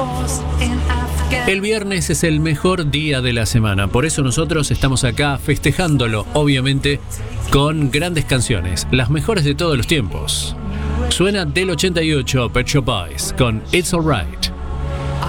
El viernes es el mejor día de la semana, por eso nosotros estamos acá festejándolo, obviamente, con grandes canciones, las mejores de todos los tiempos. Suena del 88 Pet Shop Boys con It's Alright.